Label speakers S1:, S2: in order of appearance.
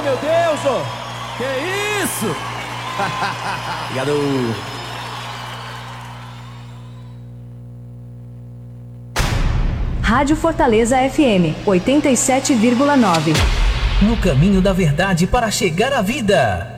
S1: meu Deus, ô! Que isso?
S2: Obrigado.
S3: Rádio Fortaleza FM 87,9.
S4: No caminho da verdade para chegar à vida.